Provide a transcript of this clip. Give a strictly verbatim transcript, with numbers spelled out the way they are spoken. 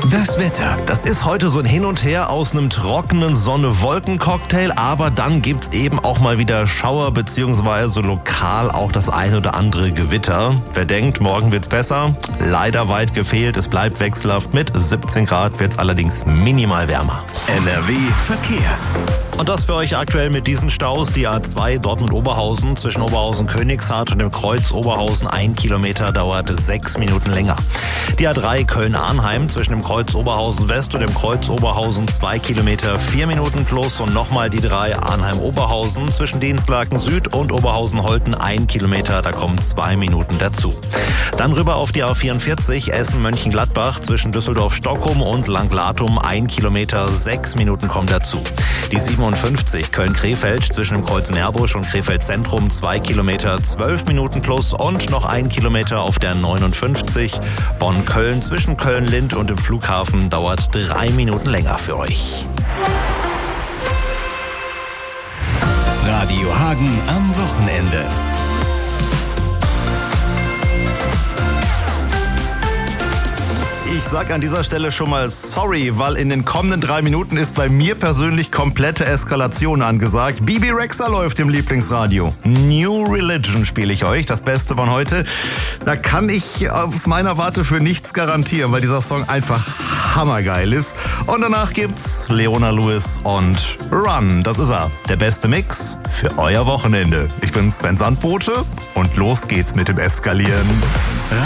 Das Wetter. Das ist heute so ein Hin und Her aus einem trockenen Sonne-Wolken-Cocktail, aber dann gibt's eben auch mal wieder Schauer beziehungsweise lokal auch das ein oder andere Gewitter. Wer denkt, morgen wird's besser? Leider weit gefehlt. Es bleibt wechselhaft. Mit siebzehn Grad wird's allerdings minimal wärmer. N R W Verkehr. Und das für euch aktuell mit diesen Staus. Die A zwei Dortmund-Oberhausen zwischen Oberhausen-Königshardt und dem Kreuz Oberhausen. Ein Kilometer dauert sechs Minuten länger. Die A drei Köln-Arnheim zwischen dem Kreuz Oberhausen-West und dem Kreuz Oberhausen. Zwei Kilometer, vier Minuten plus. Und nochmal die drei Arnheim-Oberhausen zwischen Dienstlaken Süd und Oberhausen-Holten. Ein Kilometer, da kommen zwei Minuten dazu. Dann rüber auf die A vierundvierzig Essen-Mönchengladbach zwischen Düsseldorf-Stockholm und Langlatum. Ein Kilometer, sechs Minuten kommen dazu. Die siebenundfünfzig Köln-Krefeld zwischen dem Kreuz Meerbusch und Krefeld Zentrum. Zwei Kilometer, zwölf Minuten plus. Und noch ein Kilometer auf der neunundfünfzig Bonn-Köln zwischen Köln-Lind und dem Flughafen. Dauert drei Minuten länger für euch. Radio Hagen am Wochenende. Ich sag an dieser Stelle schon mal sorry, weil in den kommenden drei Minuten ist bei mir persönlich komplette Eskalation angesagt. Bibi Rexha läuft im Lieblingsradio. New Religion spiele ich euch, das Beste von heute. Da kann ich aus meiner Warte für nichts garantieren, weil dieser Song einfach hammergeil ist. Und danach gibt's Leona Lewis und Run. Das ist er, der beste Mix für euer Wochenende. Ich bin Sven Sandbote und los geht's mit dem Eskalieren.